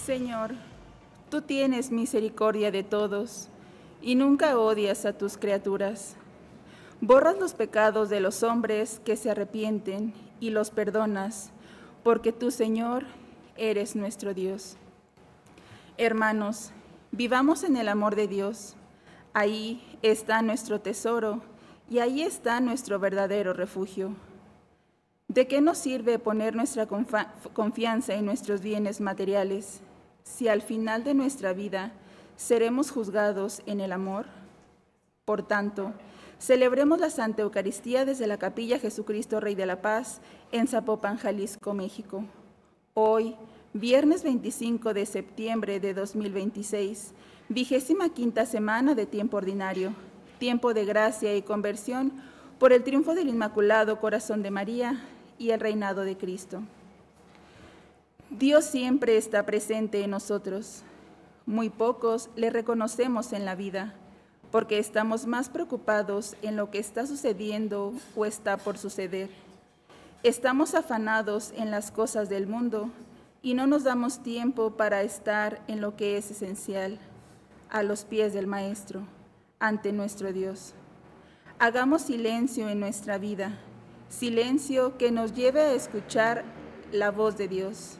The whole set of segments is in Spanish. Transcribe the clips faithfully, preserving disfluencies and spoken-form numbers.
Señor, tú tienes misericordia de todos y nunca odias a tus criaturas. Borras los pecados de los hombres que se arrepienten y los perdonas, porque tú, Señor, eres nuestro Dios. Hermanos, vivamos en el amor de Dios. Ahí está nuestro tesoro y ahí está nuestro verdadero refugio. ¿De qué nos sirve poner nuestra confianza en nuestros bienes materiales si al final de nuestra vida seremos juzgados en el amor? Por tanto, celebremos la Santa Eucaristía desde la Capilla Jesucristo Rey de la Paz en Zapopan, Jalisco, México. Hoy, viernes veinticinco de septiembre de dos mil veintiséis, vigésima quinta semana de tiempo ordinario, tiempo de gracia y conversión por el triunfo del Inmaculado Corazón de María y el reinado de Cristo. Dios siempre está presente en nosotros. Muy pocos le reconocemos en la vida, porque estamos más preocupados en lo que está sucediendo o está por suceder. Estamos afanados en las cosas del mundo y no nos damos tiempo para estar en lo que es esencial, a los pies del Maestro, ante nuestro Dios. Hagamos silencio en nuestra vida, silencio que nos lleve a escuchar la voz de Dios,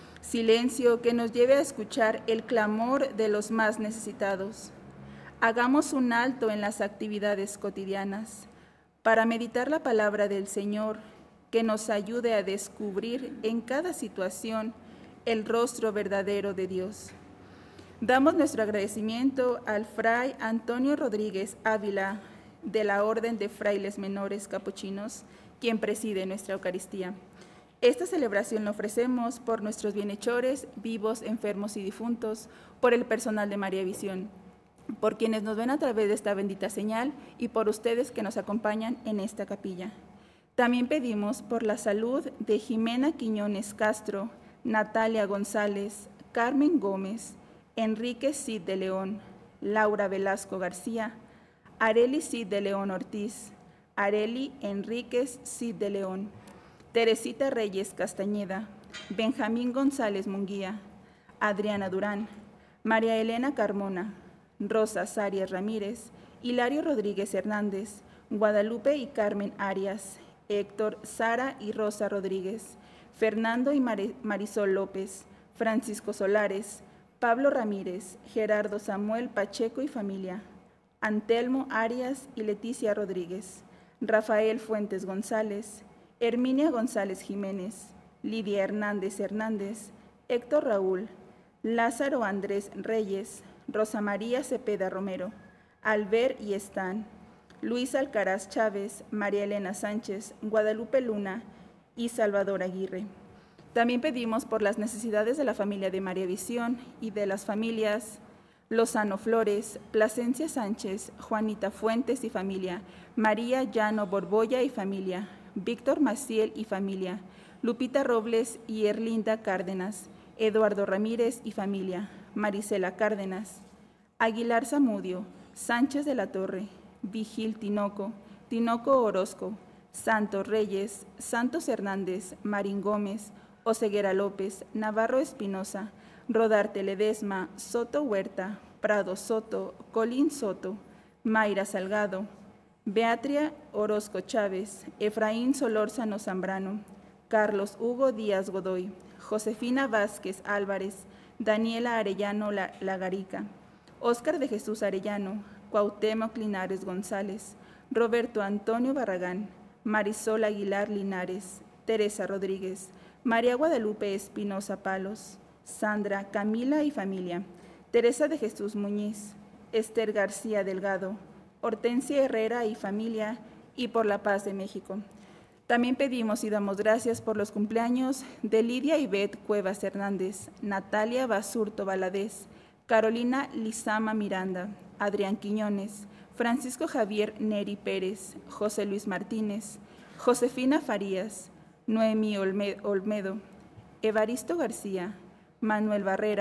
silencio que nos lleve a escuchar el clamor de los más necesitados. Hagamos un alto en las actividades cotidianas para meditar la palabra del Señor que nos ayude a descubrir en cada situación el rostro verdadero de Dios. Damos nuestro agradecimiento al Fray Antonio Rodríguez Ávila de la Orden de Frailes Menores Capuchinos, quien preside nuestra Eucaristía. Esta celebración la ofrecemos por nuestros bienhechores, vivos, enfermos y difuntos, por el personal de María Visión, por quienes nos ven a través de esta bendita señal y por ustedes que nos acompañan en esta capilla. También pedimos por la salud de Jimena Quiñones Castro, Natalia González, Carmen Gómez, Enrique Cid de León, Laura Velasco García, Areli Cid de León Ortiz, Areli Enríquez Cid de León, Teresita Reyes Castañeda, Benjamín González Munguía, Adriana Durán, María Elena Carmona, Rosa Sarias Ramírez, Hilario Rodríguez Hernández, Guadalupe y Carmen Arias, Héctor, Sara y Rosa Rodríguez, Fernando y Mar- Marisol López, Francisco Solares, Pablo Ramírez, Gerardo Samuel Pacheco y familia, Antelmo Arias y Leticia Rodríguez, Rafael Fuentes González, Herminia González Jiménez, Lidia Hernández Hernández, Héctor Raúl, Lázaro Andrés Reyes, Rosa María Cepeda Romero, Albert y Están, Luis Alcaraz Chávez, María Elena Sánchez, Guadalupe Luna y Salvador Aguirre. También pedimos por las necesidades de la familia de María Visión y de las familias Lozano Flores, Plasencia Sánchez, Juanita Fuentes y familia, María Llano Borbolla y familia, Víctor Maciel y familia, Lupita Robles y Erlinda Cárdenas, Eduardo Ramírez y familia, Marisela Cárdenas, Aguilar Zamudio, Sánchez de la Torre, Vigil Tinoco, Tinoco Orozco, Santos Reyes, Santos Hernández, Marín Gómez, Oseguera López, Navarro Espinosa, Rodarte Ledesma, Soto Huerta, Prado Soto, Colín Soto, Mayra Salgado, Beatria Orozco Chávez, Efraín Solórzano Zambrano, Carlos Hugo Díaz Godoy, Josefina Vázquez Álvarez, Daniela Arellano Lagarica, Óscar de Jesús Arellano, Cuauhtémoc Linares González, Roberto Antonio Barragán, Marisol Aguilar Linares, Teresa Rodríguez, María Guadalupe Espinosa Palos, Sandra Camila y familia, Teresa de Jesús Muñiz, Esther García Delgado, Hortensia Herrera y familia, y por la paz de México. También pedimos y damos gracias por los cumpleaños de Lidia Ivette Cuevas Hernández, Natalia Basurto Valadez, Carolina Lizama Miranda, Adrián Quiñones, Francisco Javier Neri Pérez, José Luis Martínez, Josefina Farías, Noemí Olmedo, Evaristo García, Manuel Barrera,